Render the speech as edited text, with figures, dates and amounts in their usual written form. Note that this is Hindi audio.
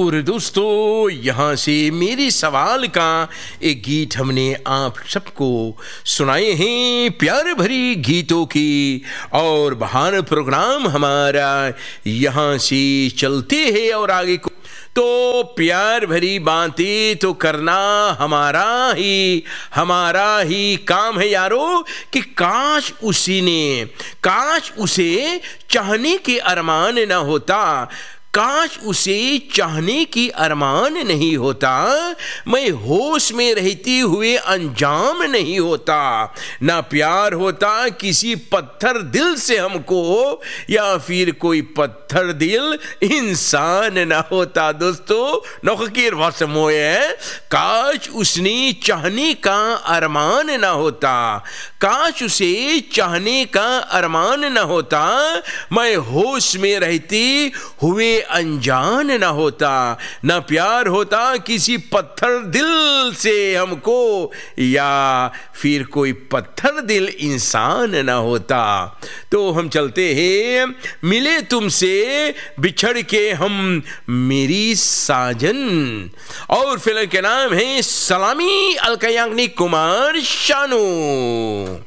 और दोस्तों, यहाँ से मेरे सवाल का एक गीत हमने आप सबको सुनाए हैं, प्यार भरी गीतों की। और बहार प्रोग्राम हमारा यहाँ से चलते हैं और आगे को तो प्यार भरी बातें तो करना हमारा ही काम है यारो। कि काश उसे चाहने के अरमान न होता, काश उसे चाहने की अरमान नहीं होता, मैं होश में रहते हुए अंजाम नहीं होता, ना प्यार होता किसी पत्थर दिल से हमको, या फिर कोई पत्थर दिल इंसान ना होता। दोस्तों नौकीर भाषा मोए है, काश उसने चाहने का अरमान ना होता, काश उसे चाहने का अरमान ना होता, मैं होश में रहते हुए अनजान ना होता, ना प्यार होता किसी पत्थर दिल से हमको, या फिर कोई पत्थर दिल इंसान ना होता। तो हम चलते हैं, मिले तुमसे बिछड़ के हम मेरी साजन, और फिल्म के नाम है सलामी अलका याग्निक कुमार शानू।